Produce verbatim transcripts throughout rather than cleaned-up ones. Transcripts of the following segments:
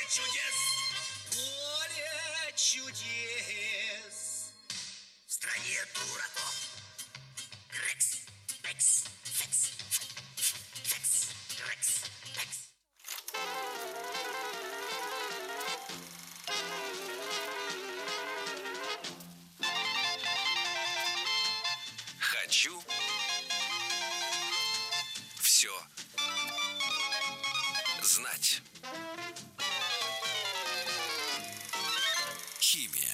чудес, поле чудес. В стране дураков. Рекс, Рекс, Рекс, Рекс, Рекс, Рекс. Хочу все знать. Химия.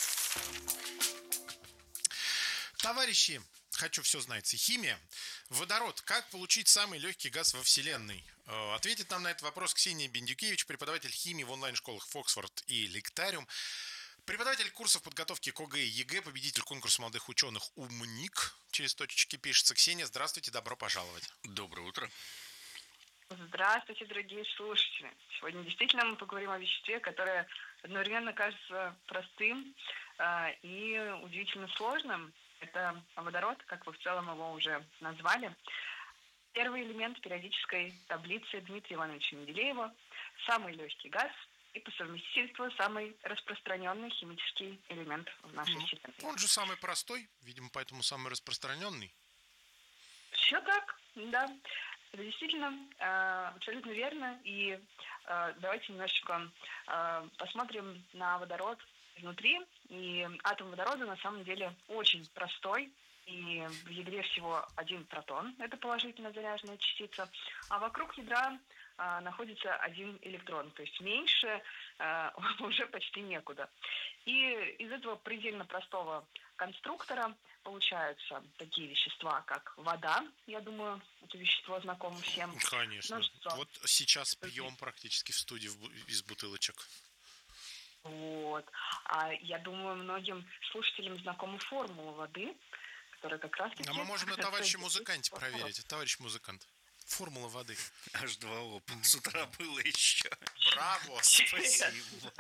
Товарищи, хочу все знать. Химия. Водород. Как получить самый легкий газ во Вселенной? Э, Ответит нам на этот вопрос Ксения Бендюкевич, преподаватель химии в онлайн-школах Фоксфорд и Лектариум, преподаватель курсов подготовки к ОГЭ и ЕГЭ, победитель конкурса молодых ученых «Умник». Через точечки пишется. Ксения, здравствуйте, добро пожаловать. Доброе утро. Здравствуйте, дорогие слушатели. Сегодня действительно мы поговорим о веществе, которое одновременно кажется простым э, и удивительно сложным. Это водород, как вы в целом его уже назвали. Первый элемент периодической таблицы Дмитрия Ивановича Менделеева, самый легкий газ и по совместительству самый распространенный химический элемент в нашей Ну, Вселенной. он же самый простой, видимо, поэтому самый распространенный. Все так, да. Это действительно э, абсолютно верно. И э, давайте немножечко э, посмотрим на водород изнутри. И атом водорода на самом деле очень простой. И в ядре всего один протон, это положительно заряженная частица, а вокруг ядра э, находится один электрон, то есть меньше э, уже почти некуда. И из этого предельно простого конструктора получаются такие вещества, как вода. Я думаю, это вещество знакомо всем. Конечно. Множество. Вот сейчас пьем практически в студии в бу- из бутылочек. Вот. А я думаю, многим слушателям знакома формула воды, которая как раз-таки... А мы можем на товарища характеризует музыканте водород. проверить. Товарищ музыкант. Формула воды. аш два о. С утра было еще. Браво! Спасибо.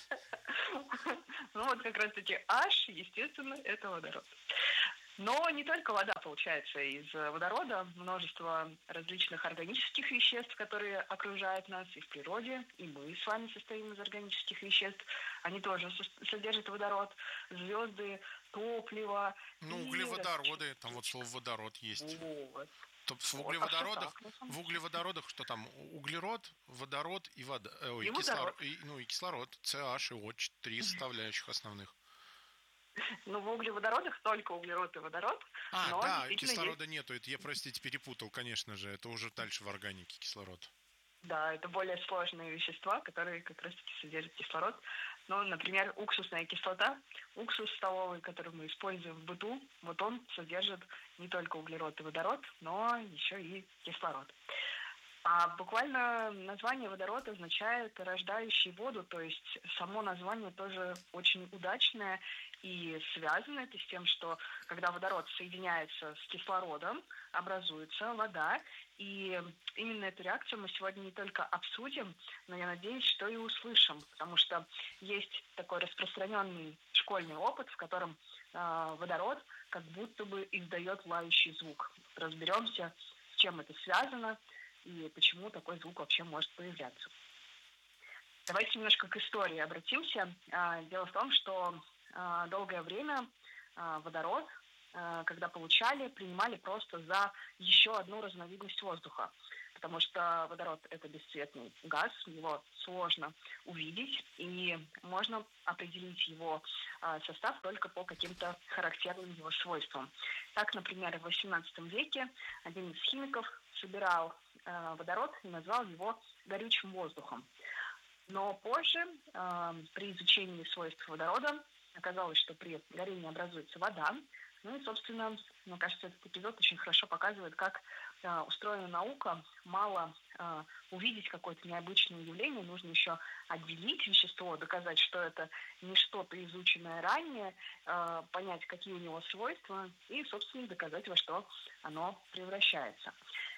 Ну вот как раз-таки H, естественно, это водород. Но не только вода получается из водорода, множество различных органических веществ, которые окружают нас и в природе, и мы с вами состоим из органических веществ, они тоже со- содержат водород, звезды, топливо. Ну, и углеводороды, там вот слово водород есть. различные- Вот. То в Вот, углеводородах, а что так, на самом в деле? углеводородах что там? Углерод, водород и вода, э, ой, И кислород, водород. и, ну и кислород, CH и OH, три составляющих основных. Ну, в углеводородах только углерод и водород, А, но да, действительно кислорода есть. нету, это я, простите, перепутал, конечно же, это уже дальше в органике кислород. Да, это более сложные вещества, которые как раз-таки содержат кислород. Ну, например, уксусная кислота, уксус столовый, который мы используем в быту, вот он содержит не только углерод и водород, но еще и кислород. А буквально название водород означает рождающий воду, то есть само название тоже очень удачное, и связано это с тем, что когда водород соединяется с кислородом, образуется вода, и именно эту реакцию мы сегодня не только обсудим, но я надеюсь, что и услышим, потому что есть такой распространенный школьный опыт, в котором э, водород как будто бы издает лающий звук. Разберемся, с чем это связано и почему такой звук вообще может появляться. Давайте немножко к истории обратимся. А, Дело в том, что а, долгое время а, водород, а, когда получали, принимали просто за еще одну разновидность воздуха. Потому что водород – это бесцветный газ, его сложно увидеть, и можно определить его а, состав только по каким-то характерным его свойствам. Так, например, в восемнадцатом веке один из химиков собирал э, водород и назвал его горючим воздухом. Но позже, э, при изучении свойств водорода, оказалось, что при горении образуется вода. Ну и, собственно, мне кажется, этот эпизод очень хорошо показывает, как э, устроена наука. Мало э, увидеть какое-то необычное явление, нужно еще отделить вещество, доказать, что это не что-то изученное ранее, э, понять, какие у него свойства, и, собственно, доказать, во что оно превращается.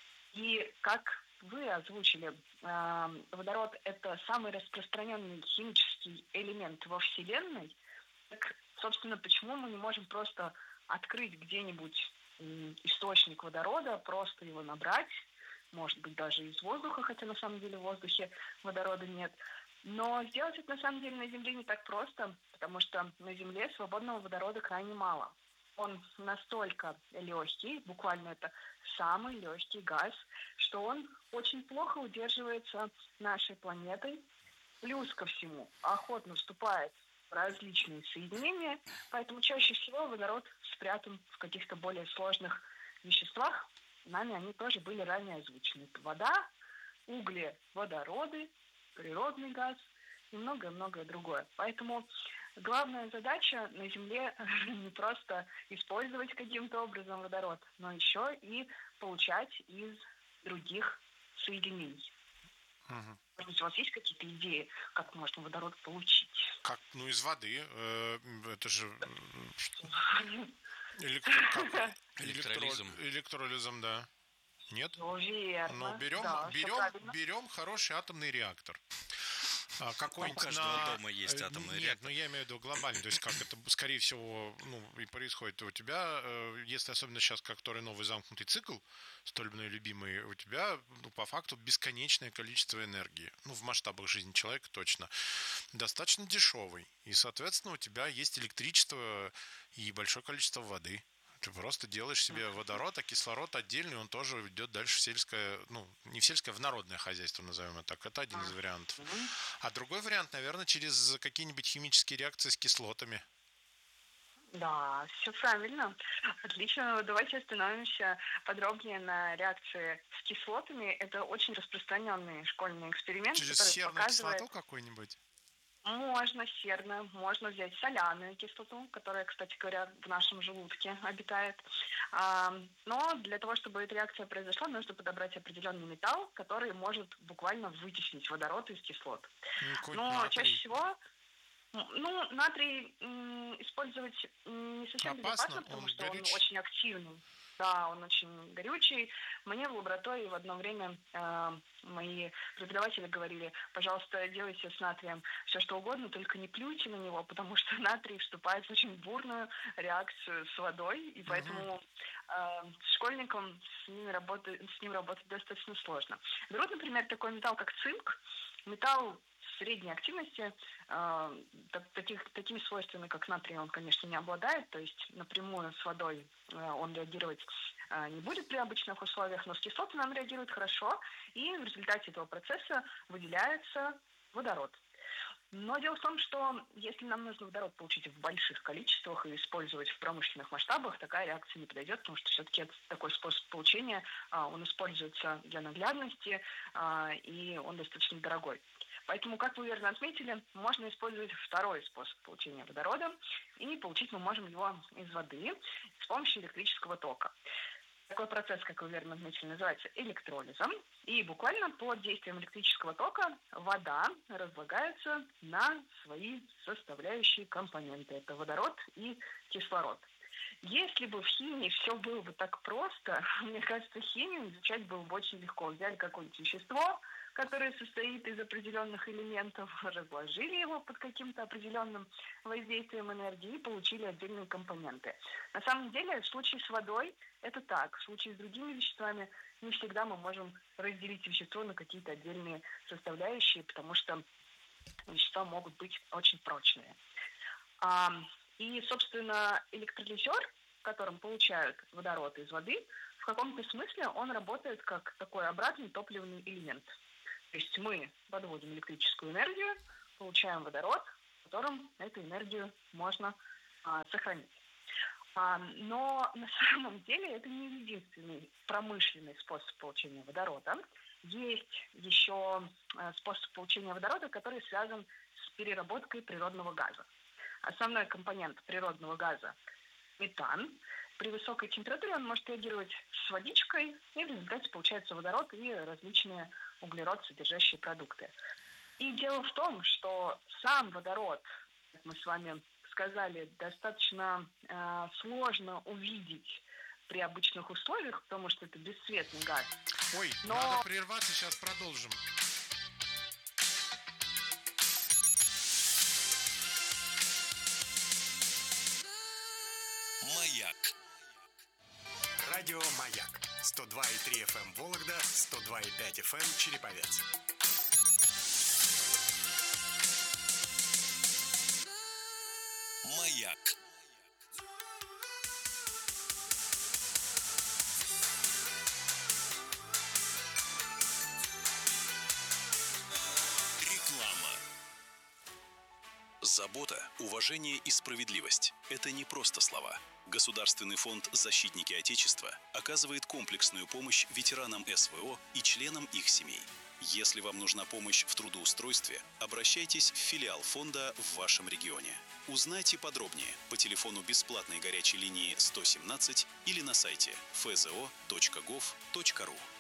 И как вы озвучили, э, водород – это самый распространенный химический элемент во Вселенной. Так, собственно, почему мы не можем просто открыть где-нибудь м, источник водорода, просто его набрать, может быть, даже из воздуха, хотя на самом деле в воздухе водорода нет, Но сделать это на самом деле на Земле не так просто, потому что на Земле свободного водорода крайне мало. Он настолько легкий, буквально это самый легкий газ, что он очень плохо удерживается нашей планетой. Плюс ко всему, охотно вступает в различные соединения, поэтому чаще всего водород спрятан в каких-то более сложных веществах. Нами они тоже были ранее озвучены. Это вода, угли, водороды, природный газ и многое-многое другое. Поэтому главная задача на Земле не просто использовать каким-то образом водород, но еще и получать из других соединений. Мгм. Может быть, у вас есть какие-то идеи, как можно водород получить? Как? Ну, из воды. э, Это же м, электро- как? Электролизом. Электро- Электролизом, да. Нет? Ну, верно. Но берем, Да, всё берем, правильно. берем хороший атомный реактор. А, какой-нибудь У каждого на... дома есть э, атомный Нет, реактор. ну я имею в виду глобальный. То есть, как это, скорее всего, ну, и происходит у тебя, э, если особенно сейчас, который новый замкнутый цикл, столь мной любимый, у тебя, ну, по факту, бесконечное количество энергии. Ну, в масштабах жизни человека точно. Достаточно дешевый. И, соответственно, у тебя есть электричество и большое количество воды. Ты просто делаешь себе водород, а кислород отдельный, он тоже идет дальше в сельское, ну, не в сельское, в народное хозяйство, назовем это так. Это один из вариантов. А другой вариант, наверное, через какие-нибудь химические реакции с кислотами. Да, все правильно. Отлично. Давайте остановимся подробнее на реакции с кислотами. Это очень распространенный школьный эксперимент, Через который серную показывает, кислоту какой-нибудь? можно серную, можно взять соляную кислоту, которая, кстати говоря, в нашем желудке обитает. А, Но для того, чтобы эта реакция произошла, нужно подобрать определенный металл, который может буквально вытеснить водород из кислот. Ну, какой-нибудь Но чаще натрий. всего, м, ну, натрий м, использовать м, не совсем Опасно, безопасно, потому он что он горючий. очень активный. Да, он очень горючий. Мне в лаборатории в одно время э, мои преподаватели говорили: пожалуйста, делайте с натрием все что угодно, только не плюйте на него, потому что натрий вступает в очень бурную реакцию с водой, и поэтому э, школьникам с, ними работать, с ним работать достаточно сложно. Берут, например, такой металл, как цинк. Металл средней активности, э, так- таких, такими свойствами, как натрий, он, конечно, не обладает, то есть напрямую с водой э, он реагировать э, не будет при обычных условиях, но с кислотами он реагирует хорошо, и в результате этого процесса выделяется водород. Но дело в том, что если нам нужно водород получить в больших количествах и использовать в промышленных масштабах, такая реакция не подойдет, потому что все-таки это такой способ получения, а, он используется для наглядности, а, и он достаточно дорогой. Поэтому, как вы верно отметили, можно использовать второй способ получения водорода, и получить мы можем его из воды с помощью электрического тока. Такой процесс, как вы верно отметили, называется электролизом. И буквально под действием электрического тока вода разлагается на свои составляющие компоненты. Это водород и кислород. Если бы в химии все было бы так просто, мне кажется, химию изучать было бы очень легко. Взяли какое-нибудь вещество, которое состоит из определенных элементов, разложили его под каким-то определенным воздействием энергии и получили отдельные компоненты. На самом деле, в случае с водой это так. В случае с другими веществами не всегда мы можем разделить вещество на какие-то отдельные составляющие, потому что вещества могут быть очень прочные. А, И, собственно, электролизер, в котором получают водород из воды, в каком-то смысле он работает как такой обратный топливный элемент. То есть мы подводим электрическую энергию, получаем водород, которым эту энергию можно а, сохранить. А, но на самом деле это не единственный промышленный способ получения водорода. Есть еще а, способ получения водорода, который связан с переработкой природного газа. Основной компонент природного газа – метан. При высокой температуре он может реагировать с водичкой, и в результате получается водород и различные углерод, содержащие продукты. И дело в том, что сам водород, как мы с вами сказали, достаточно э, сложно увидеть при обычных условиях, потому что это бесцветный газ. Ой, Но- надо прерваться, сейчас продолжим. Маяк. Радио «Маяк». сто два и три эф эм Вологда, сто два и пять эф эм Череповец. Маяк. Реклама. Забота, уважение и справедливость – это не просто слова. Государственный фонд «Защитники Отечества» оказывает комплексную помощь ветеранам эс вэ о и членам их семей. Если вам нужна помощь в трудоустройстве, обращайтесь в филиал фонда в вашем регионе. Узнайте подробнее по телефону бесплатной горячей линии сто семнадцать или на сайте эф зэ о точка гов точка ру.